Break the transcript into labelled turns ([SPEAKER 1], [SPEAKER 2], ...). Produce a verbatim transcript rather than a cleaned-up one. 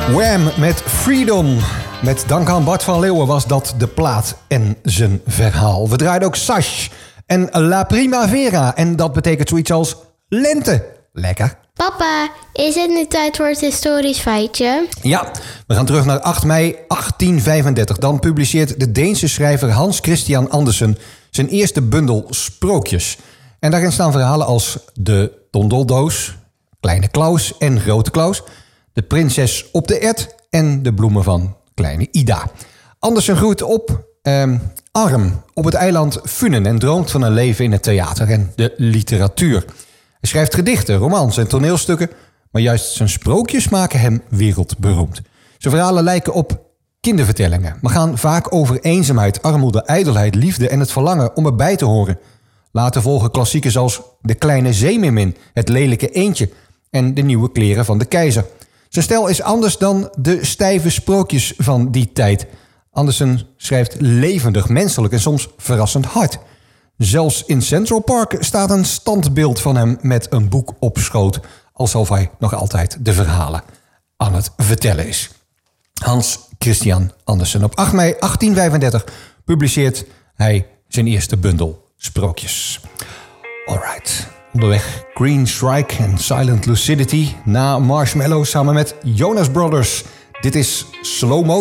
[SPEAKER 1] Wham met Freedom. Met dank aan Bart van Leeuwen was dat de plaat en zijn verhaal. We draaiden ook Sash en La Primavera. En dat betekent zoiets als lente. Lekker.
[SPEAKER 2] Papa, is het nu tijd voor het historisch feitje?
[SPEAKER 1] Ja, we gaan terug naar acht mei achttien vijfendertig. Dan publiceert de Deense schrijver Hans Christian Andersen zijn eerste bundel Sprookjes. En daarin staan verhalen als de Tondeldoos, Kleine Klaus en Grote Klaus, de prinses op de erd en de bloemen van kleine Ida. Andersen groeit op, eh, arm, op het eiland Funen en droomt van een leven in het theater en de literatuur. Hij schrijft gedichten, romans en toneelstukken, maar juist zijn sprookjes maken hem wereldberoemd. Zijn verhalen lijken op kindervertellingen, maar gaan vaak over eenzaamheid, armoede, ijdelheid, liefde en het verlangen om erbij te horen. Later volgen klassieken zoals De Kleine Zeemeermin, Het Lelijke Eendje en De Nieuwe Kleren van de Keizer. Zijn stijl is anders dan de stijve sprookjes van die tijd. Andersen schrijft levendig, menselijk en soms verrassend hard. Zelfs in Central Park staat een standbeeld van hem met een boek op schoot, alsof hij nog altijd de verhalen aan het vertellen is. Hans Christian Andersen. Op acht mei achttien vijfendertig publiceert hij zijn eerste bundel Sprookjes. Alright. Onderweg Green Strike en Silent Lucidity na Marshmallow samen met Jonas Brothers. Dit is Slow Mo.